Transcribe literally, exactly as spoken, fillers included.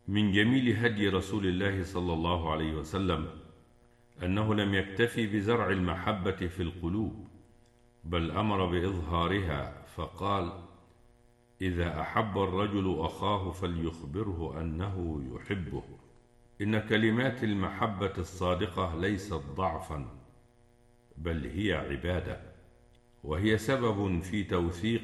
من جميل هدي رسول الله صلى الله عليه وسلم أنه لم يكتفي بزرع المحبة في القلوب، بل أمر بإظهارها، فقال: إذا أحب الرجل أخاه فليخبره أنه يحبه. إن كلمات المحبة الصادقة ليست ضعفا، بل هي عبادة، وهي سبب في توثيق